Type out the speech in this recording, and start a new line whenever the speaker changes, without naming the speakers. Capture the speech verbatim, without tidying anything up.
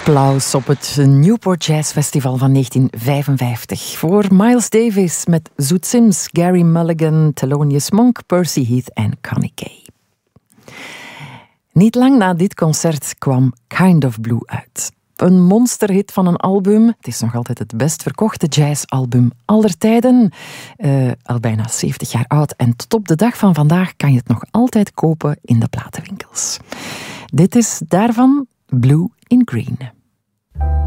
Applaus op het Newport Jazz Festival van negentien vijfenvijftig voor Miles Davis met Zoet Sims, Gary Mulligan, Thelonious Monk, Percy Heath en Connie Kay. Niet lang na dit concert kwam Kind of Blue uit. Een monsterhit van een album. Het is nog altijd het best verkochte jazzalbum aller tijden. Uh, al bijna zeventig jaar oud. En tot op de dag van vandaag kan je het nog altijd kopen in de platenwinkels. Dit is daarvan Blue in Green.